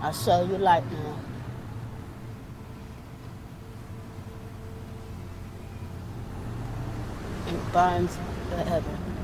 I show you light now. And it burns forever.